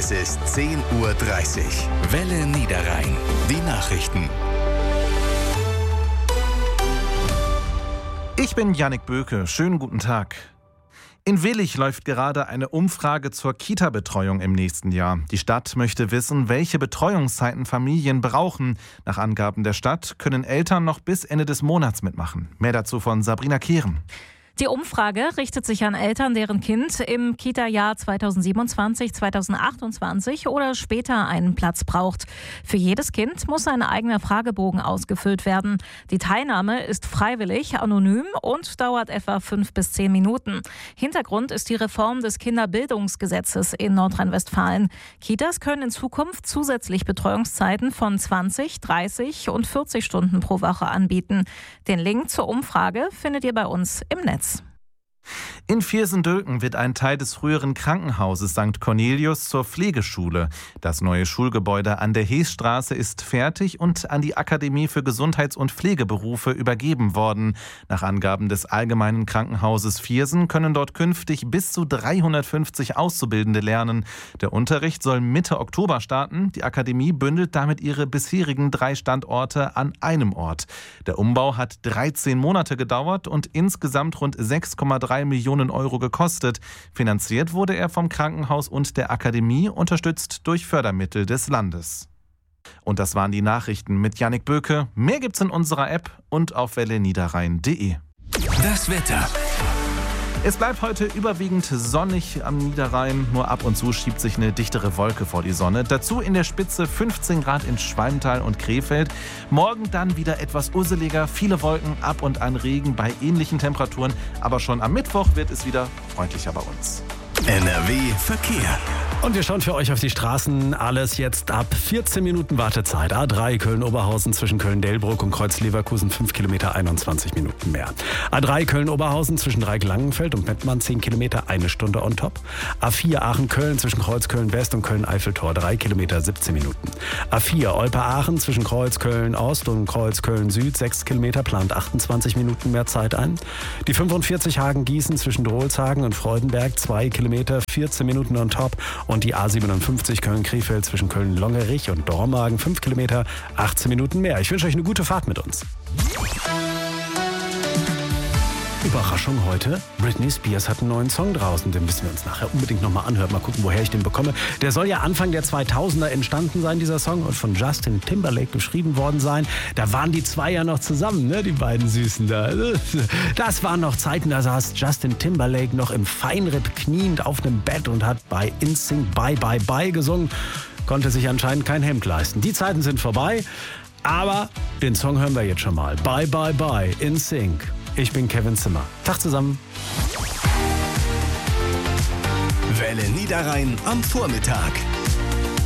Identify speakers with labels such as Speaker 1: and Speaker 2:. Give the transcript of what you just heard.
Speaker 1: Es ist 10:30 Uhr. Welle Niederrhein. Die Nachrichten.
Speaker 2: Ich bin Jannik Böke. Schönen guten Tag. In Willich läuft gerade eine Umfrage zur Kita-Betreuung im nächsten Jahr. Die Stadt möchte wissen, welche Betreuungszeiten Familien brauchen. Nach Angaben der Stadt können Eltern noch bis Ende des Monats mitmachen. Mehr dazu von Sabrina Kehren.
Speaker 3: Die Umfrage richtet sich an Eltern, deren Kind im Kita-Jahr 2027, 2028 oder später einen Platz braucht. Für jedes Kind muss ein eigener Fragebogen ausgefüllt werden. Die Teilnahme ist freiwillig, anonym und dauert etwa 5 bis 10 Minuten. Hintergrund ist die Reform des Kinderbildungsgesetzes in Nordrhein-Westfalen. Kitas können in Zukunft zusätzlich Betreuungszeiten von 20, 30 und 40 Stunden pro Woche anbieten. Den Link zur Umfrage findet ihr bei uns im Netz.
Speaker 2: In Viersen-Dülken wird ein Teil des früheren Krankenhauses St. Cornelius zur Pflegeschule. Das neue Schulgebäude an der Heesstraße ist fertig und an die Akademie für Gesundheits- und Pflegeberufe übergeben worden. Nach Angaben des Allgemeinen Krankenhauses Viersen können dort künftig bis zu 350 Auszubildende lernen. Der Unterricht soll Mitte Oktober starten. Die Akademie bündelt damit ihre bisherigen 3 Standorte an einem Ort. Der Umbau hat 13 Monate gedauert und insgesamt rund 6,3 Millionen Euro gekostet. Finanziert wurde er vom Krankenhaus und der Akademie, unterstützt durch Fördermittel des Landes. Und das waren die Nachrichten mit Jannik Böke. Mehr gibt's in unserer App und auf welleniederrhein.de.
Speaker 1: Das Wetter.
Speaker 2: Es bleibt heute überwiegend sonnig am Niederrhein. Nur ab und zu schiebt sich eine dichtere Wolke vor die Sonne. Dazu in der Spitze 15 Grad in Schwalmtal und Krefeld. Morgen dann wieder etwas urseliger. Viele Wolken, ab und an Regen bei ähnlichen Temperaturen. Aber schon am Mittwoch wird es wieder freundlicher bei uns.
Speaker 1: NRW Verkehr.
Speaker 4: Und wir schauen für euch auf die Straßen. Alles jetzt ab 14 Minuten Wartezeit. A3 Köln-Oberhausen zwischen Köln-Delbrück und Kreuz-Leverkusen 5 Kilometer, 21 Minuten mehr. A3 Köln-Oberhausen zwischen Dreieck-Langenfeld und Mettmann 10 Kilometer, 1 Stunde on top. A4 Aachen-Köln zwischen Kreuz-Köln-West und Köln-Eiffeltor 3 Kilometer, 17 Minuten. A4 Olpe-Aachen zwischen Kreuz-Köln-Ost und Kreuz-Köln-Süd 6 Kilometer, plant 28 Minuten mehr Zeit ein. Die 45 Hagen-Gießen zwischen Drolshagen und Freudenberg 2 Kilometer, 14 Minuten on top. Und die A57 Köln-Krefeld zwischen Köln-Longerich und Dormagen 5 Kilometer, 18 Minuten mehr. Ich wünsche euch eine gute Fahrt mit uns. Überraschung heute, Britney Spears hat einen neuen Song draußen, den müssen wir uns nachher unbedingt nochmal anhören, mal gucken, woher ich den bekomme. Der soll ja Anfang der 2000er entstanden sein, dieser Song, und von Justin Timberlake geschrieben worden sein. Da waren die zwei ja noch zusammen, ne, die beiden Süßen da. Das waren noch Zeiten, da saß Justin Timberlake noch im Feinripp kniend auf einem Bett und hat bei NSYNC Bye Bye Bye gesungen, konnte sich anscheinend kein Hemd leisten. Die Zeiten sind vorbei, aber den Song hören wir jetzt schon mal. Bye Bye Bye, NSYNC. Ich bin Kevin Zimmer. Tag zusammen.
Speaker 1: Welle Niederrhein am Vormittag.